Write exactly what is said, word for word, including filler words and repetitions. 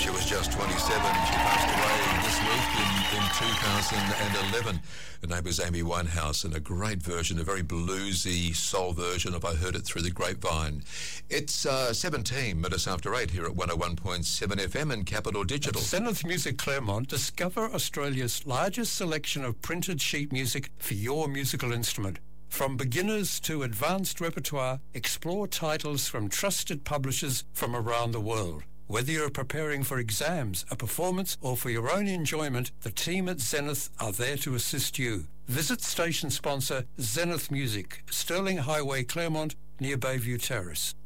She was just twenty-seven. She passed away this week in, in two thousand eleven. Her name was Amy Winehouse, and a great version, a very bluesy soul version of I Heard It Through the Grapevine. It's uh, seventeen minutes after eight here at one oh one point seven F M and Capital Digital. At Zenith Music Claremont, discover Australia's largest selection of printed sheet music for your musical instrument. From beginners to advanced repertoire, explore titles from trusted publishers from around the world. Whether you're preparing for exams, a performance, or for your own enjoyment, the team at Zenith are there to assist you. Visit station sponsor Zenith Music, Sterling Highway, Claremont, near Bayview Terrace.